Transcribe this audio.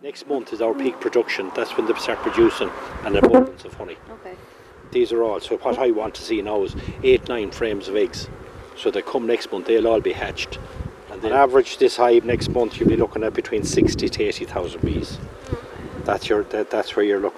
Next month is our peak production. That's when they start producing an abundance of honey. Okay. These are all. So what I want to see now is 8-9 frames of eggs. So they come next month, they'll all be hatched. And on average, this hive next month, you'll be looking at between 60 to 80,000 bees. That's where you're looking.